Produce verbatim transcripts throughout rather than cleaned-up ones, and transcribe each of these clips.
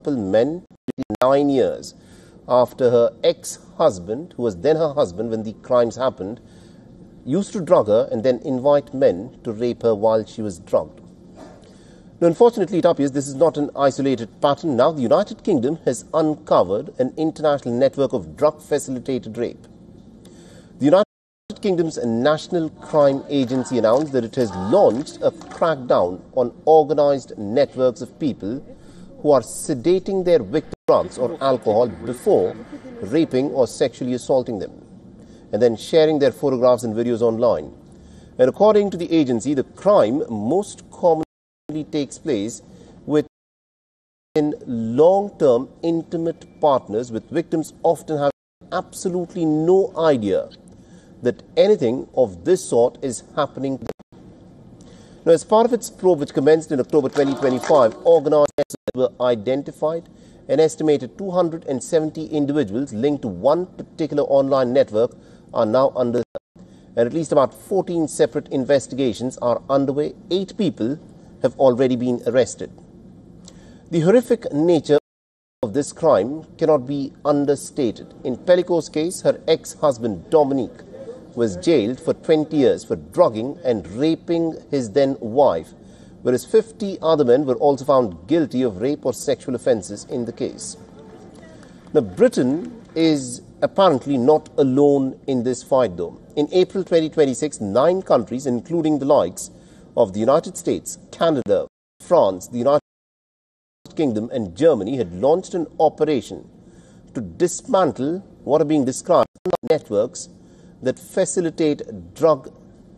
men nine years after her ex-husband, who was then her husband when the crimes happened, used to drug her and then invite men to rape her while she was drugged. Now, unfortunately, it appears this is not an isolated pattern. Now, the United Kingdom has uncovered an international network of drug-facilitated rape. The United Kingdom's National Crime Agency announced that it has launched a crackdown on organized networks of people who are sedating their victims with drugs or alcohol before raping or sexually assaulting them, and then sharing their photographs and videos online. And according to the agency, the crime most commonly takes place with in long-term intimate partners, with victims often having absolutely no idea that anything of this sort is happening to them. Now, as part of its probe, which commenced in October twenty twenty-five, organized were identified an estimated two hundred seventy individuals linked to one particular online network are now under, and at least about fourteen separate investigations are underway. Eight people have already been arrested. The horrific nature of this crime cannot be understated. In Pellico's case, her ex-husband Dominique was jailed for twenty years for drugging and raping his then wife, whereas fifty other men were also found guilty of rape or sexual offences in the case. Now, Britain is apparently not alone in this fight, though. In April twenty twenty-six, nine countries, including the likes of the United States, Canada, France, the United Kingdom and Germany, had launched an operation to dismantle what are being described as networks that facilitate drug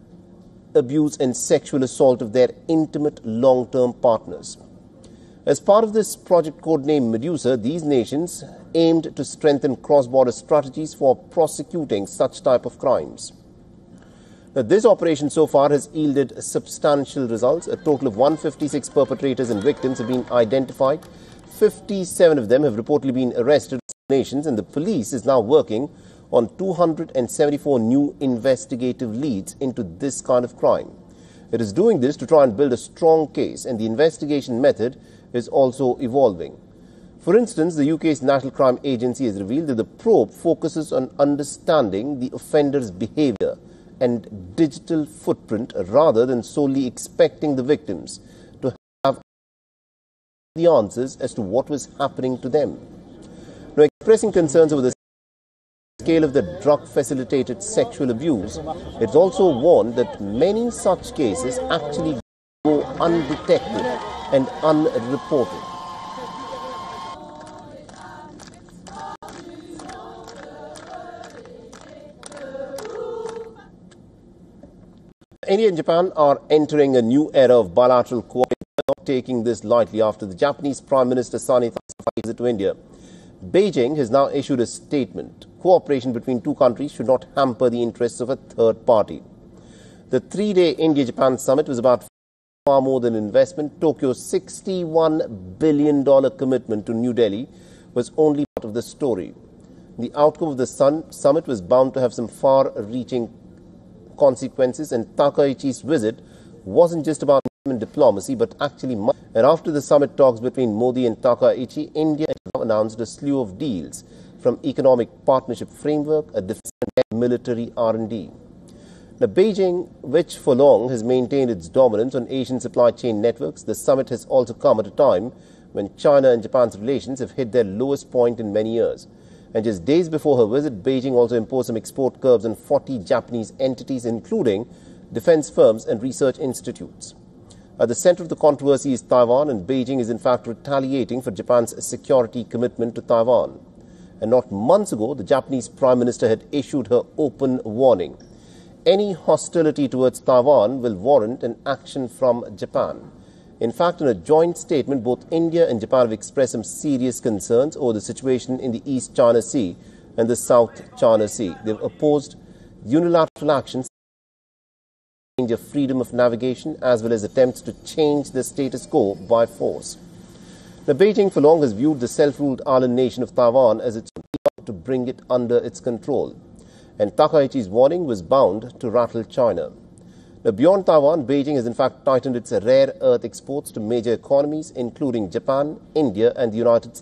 abuse and sexual assault of their intimate long-term partners. As part of this project codenamed Medusa, these nations aimed to strengthen cross-border strategies for prosecuting such type of crimes. Now, this operation so far has yielded substantial results. A total of one hundred fifty-six perpetrators and victims have been identified. fifty-seven of them have reportedly been arrested in nations, and the police is now working on two hundred seventy-four new investigative leads into this kind of crime. It is doing this to try and build a strong case, and the investigation method is also evolving. For instance, the U K's National Crime Agency has revealed that the probe focuses on understanding the offender's behavior and digital footprint rather than solely expecting the victims to have the answers as to what was happening to them. Now, expressing concerns over the scale of the drug-facilitated sexual abuse, it's also warned that many such cases actually go undetected and unreported. India and Japan are entering a new era of bilateral cooperation, not taking this lightly after the Japanese Prime Minister Sani's visit to India. Beijing has now issued a statement. Cooperation between two countries should not hamper the interests of a third party. The three-day India-Japan summit was about far more than investment. Tokyo's sixty-one billion dollars commitment to New Delhi was only part of the story. The outcome of the sun summit was bound to have some far-reaching consequences, and Takaichi's visit wasn't just about diplomacy, but actually much. And after the summit talks between Modi and Takaichi, India announced a slew of deals, from economic partnership framework, a defense and military R and D. Now, Beijing, which for long has maintained its dominance on Asian supply chain networks, the summit has also come at a time when China and Japan's relations have hit their lowest point in many years. And just days before her visit, Beijing also imposed some export curbs on forty Japanese entities, including defense firms and research institutes. At the center of the controversy is Taiwan, and Beijing is in fact retaliating for Japan's security commitment to Taiwan. And not months ago, the Japanese Prime Minister had issued her open warning. Any hostility towards Taiwan will warrant an action from Japan. In fact, in a joint statement, both India and Japan have expressed some serious concerns over the situation in the East China Sea and the South China Sea. They've opposed unilateral actions to change freedom of navigation, as well as attempts to change the status quo by force. Now, Beijing for long has viewed the self-ruled island nation of Taiwan as its own to bring it under its control, and Takaichi's warning was bound to rattle China. Now, beyond Taiwan, Beijing has in fact tightened its rare earth exports to major economies, including Japan, India and the United States.